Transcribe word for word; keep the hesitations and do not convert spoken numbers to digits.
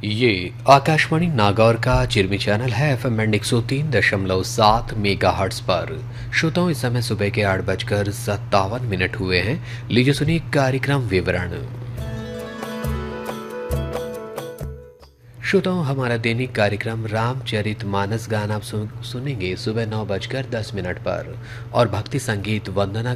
ये आकाशवाणी नागौर का चिरमी चैनल है। एफ एम बैंड एक सौ तीन दशमलव सात मेगा हर्ट्स पर। श्रोताओं, इस समय सुबह के आठ बजकर सत्तावन मिनट हुए हैं। लीजिए सुनिए कार्यक्रम विवरण। श्रोताओं, हमारा दैनिक कार्यक्रम रामचरित मानस गान आप सुन, सुनेंगे सुबह नौ बजकर दस मिनट पर और भक्ति संगीत वंदना